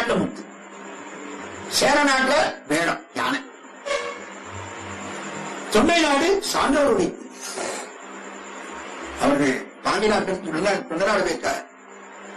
நாட்டுல முத்து, சேர நாட்டுல வேடம் யானை, தொண்டை நாடு சான்றோருடைய. அவர்கள் பாண்டி நாட்டில் பின்னராடு வைத்தார்.